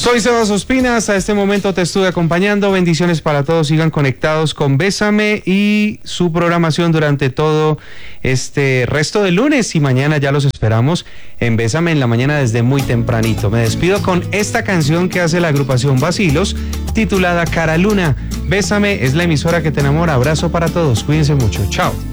Soy Sebas Ospina, hasta este momento te estuve acompañando. Bendiciones para todos, sigan conectados con Bésame y su programación durante todo este resto de lunes, y mañana ya los esperamos en Bésame en la mañana desde muy tempranito. Me despido con esta canción que hace la agrupación Vacilos, titulada Cara Luna. Bésame es la emisora que te enamora. Abrazo para todos, cuídense mucho, chao.